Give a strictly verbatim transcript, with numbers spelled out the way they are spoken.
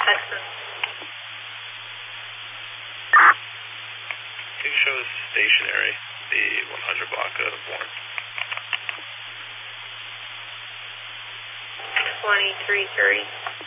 Hudson. Can you show us stationary, the one hundred block of Bourne? twenty-three thirty.